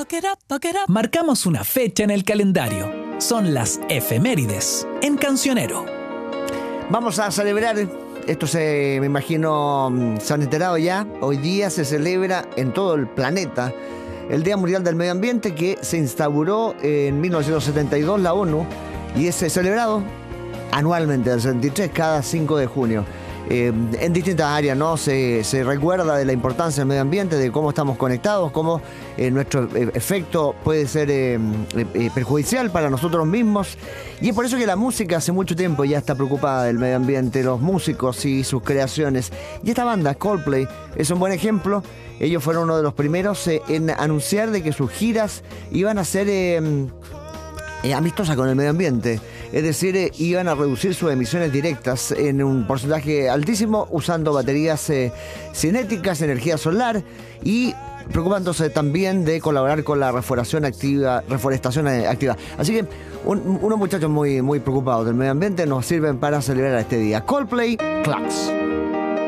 Marcamos una fecha en el calendario. Son las efemérides en Cancionero. Vamos a celebrar, esto me imagino, se han enterado ya, hoy día se celebra en todo el planeta el Día Mundial del Medio Ambiente, que se instauró en 1972 la ONU y es celebrado anualmente, el 73, cada 5 de junio. En distintas áreas, ¿no? Se recuerda de la importancia del medio ambiente, de cómo estamos conectados, cómo nuestro efecto puede ser perjudicial para nosotros mismos. Y es por eso que la música hace mucho tiempo ya está preocupada del medio ambiente, los músicos y sus creaciones. Y esta banda, Coldplay, es un buen ejemplo. Ellos fueron uno de los primeros en anunciar de que sus giras iban a ser amistosas con el medio ambiente. Es decir, iban a reducir sus emisiones directas en un porcentaje altísimo usando baterías cinéticas, energía solar y preocupándose también de colaborar con la reforestación activa. Así que unos muchachos muy preocupados del medio ambiente nos sirven para celebrar este día. Coldplay, Clocks.